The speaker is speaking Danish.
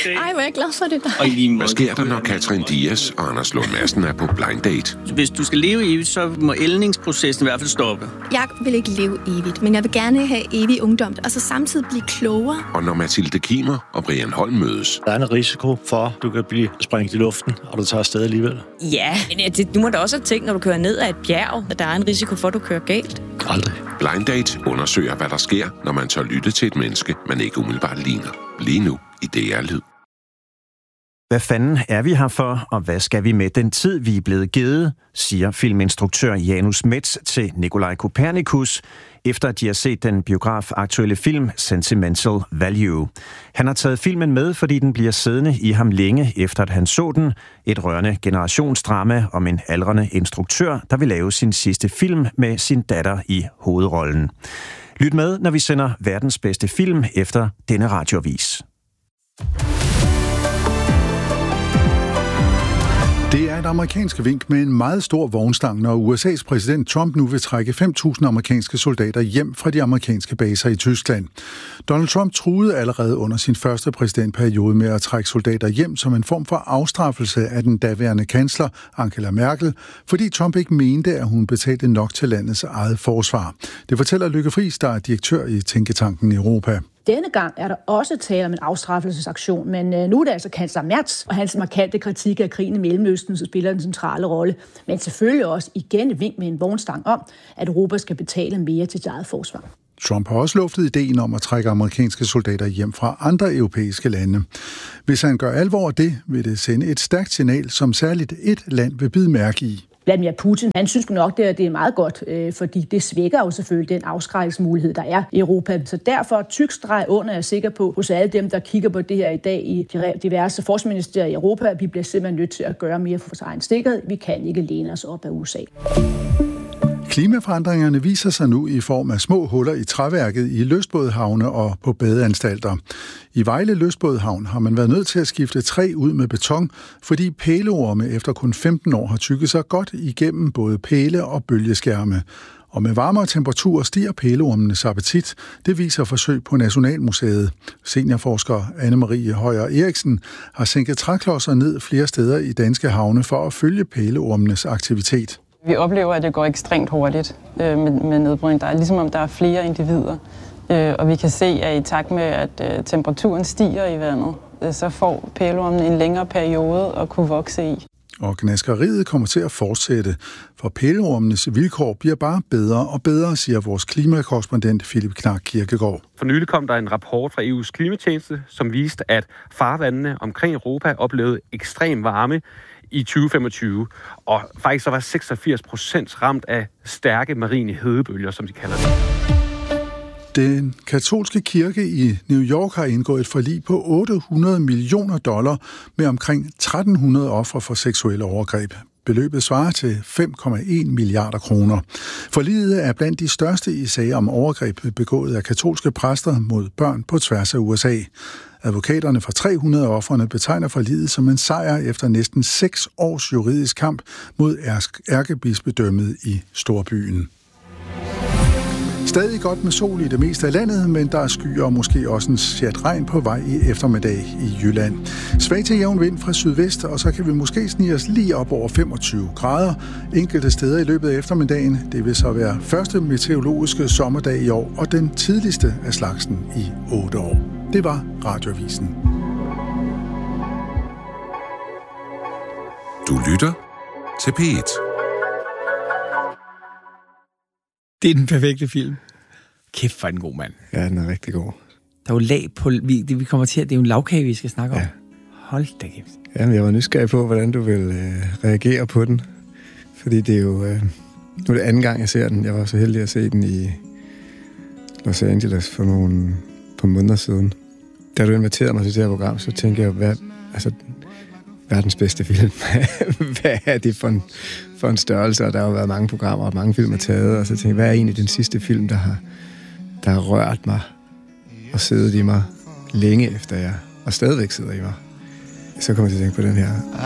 Ej, hvor er jeg glad for det der. Hvad sker der, når Katrin Dias og Anders Lund Madsen er på blind date? Hvis du skal leve evigt, så må ældningsprocessen i hvert fald stoppe. Jeg vil ikke leve evigt, men jeg vil gerne have evig ungdom, og så samtidig blive klogere. Og når Mathilde Kiemer og Brian Holm mødes? Der er en risiko for, at du kan blive sprængt i luften, og du tager afsted alligevel. Ja, men du må da også have tænkt, når du kører ned ad et bjerg, at der er en risiko for, at du kører galt. Aldrig. Blind Date undersøger, hvad der sker, når man tør lytte til et menneske, man ikke umiddelbart ligner. Lige nu i DR Lyd. Hvad fanden er vi her for, og hvad skal vi med den tid, vi er blevet givet, siger filminstruktør Janus Metz til Nikolaj Kopernikus, efter at de har set den biografaktuelle film Sentimental Value. Han har taget filmen med, fordi den bliver siddende i ham længe efter at han så den. Et rørende generationsdrama om en aldrende instruktør, der vil lave sin sidste film med sin datter i hovedrollen. Lyt med, når vi sender verdens bedste film efter denne radioavis. Det er et amerikansk vink med en meget stor vognstang, når USA's præsident Trump nu vil trække 5.000 amerikanske soldater hjem fra de amerikanske baser i Tyskland. Donald Trump truede allerede under sin første præsidentperiode med at trække soldater hjem som en form for afstraffelse af den daværende kansler Angela Merkel, fordi Trump ikke mente, at hun betalte nok til landets eget forsvar. Det fortæller Lykke Friis, der er direktør i Tænketanken Europa. Denne gang er der også tale om en afstraffelsesaktion, men nu er det altså kansler Merz og hans markante kritik af krigen i Mellemøsten, som spiller en centrale rolle. Men selvfølgelig også igen et vink med en vognstang om, at Europa skal betale mere til sit eget forsvar. Trump har også luftet ideen om at trække amerikanske soldater hjem fra andre europæiske lande. Hvis han gør alvor af det, vil det sende et stærkt signal, som særligt et land vil bide mærke i. Vladimir Putin, han synes nok, det er meget godt, fordi det svækker jo selvfølgelig den afskrækkelsesmulighed, der er i Europa. Så derfor tyk streg under er jeg sikker på, hos alle dem, der kigger på det her i dag i diverse forsvarsministerier i Europa, at vi bliver simpelthen nødt til at gøre mere for vores egen sikkerhed. Vi kan ikke læne os op af USA. Klimaforandringerne viser sig nu i form af små huller i træværket i lystbådehavne og på badeanstalter. I Vejle Lystbådehavn har man været nødt til at skifte træ ud med beton, fordi pæleorme efter kun 15 år har tykket sig godt igennem både pæle og bølgeskærme. Og med varmere temperaturer stiger pæleormenes appetit. Det viser forsøg på Nationalmuseet. Seniorforsker Anne-Marie Højer Eriksen har sænket træklodser ned flere steder i danske havne for at følge pæleormenes aktivitet. Vi oplever, at det går ekstremt hurtigt med nedbrydning. Der er ligesom om der er flere individer. Og vi kan se, at i takt med, at temperaturen stiger i vandet, så får pæleormen en længere periode at kunne vokse i. Og gnaskeriet kommer til at fortsætte, for pæleormenes vilkår bliver bare bedre og bedre, siger vores klimakorrespondent Philip Knark Kirkegaard. For nylig kom der en rapport fra EU's klimatjeneste, som viste, at farvandene omkring Europa oplevede ekstrem varme i 2025, og faktisk så var 86% ramt af stærke marine hedebølger, som de kalder det. Den katolske kirke i New York har indgået et forlig på $800 millioner med omkring 1.300 ofre for seksuelle overgreb. Beløbet svarer til 5,1 milliarder kroner. Forliget er blandt de største i sager om overgreb begået af katolske præster mod børn på tværs af USA. Advokaterne for 300 af ofrene betegner forliget som en sejr efter næsten 6 års juridisk kamp mod ærkebispedømmet i storbyen. Stadig godt med sol i det meste af landet, men der er skyer og måske også en sjat regn på vej i eftermiddag i Jylland. Svag til jævn vind fra sydvest, og så kan vi måske snige os lige op over 25 grader. Enkelte steder i løbet af eftermiddagen. Det vil så være første meteorologiske sommerdag i år, og den tidligste af slagsen i 8 år. Det var Radioavisen. Du lytter til P1. Det er den perfekte film. Kæft for en god mand. Ja, den er rigtig god. Der er jo lag på... Vi kommer til at... Det er jo en lagkage, vi skal snakke om. Hold da kæft. Jamen, jeg var nysgerrig på, hvordan du vil reagere på den. Fordi det er jo... Nu er det anden gang, jeg ser den. Jeg var så heldig at se den i Los Angeles for nogle måneder siden. Da du inviterede mig til det her program, så tænkte jeg, verdens bedste film. Hvad er det for en størrelse? Og der har jo været mange programmer og mange film er taget. Og så tænkte jeg, hvad er egentlig den sidste film, der har rørt mig og siddet i mig længe efter jer, og stadigvæk sidder i mig? Så kommer jeg til at tænke på den her.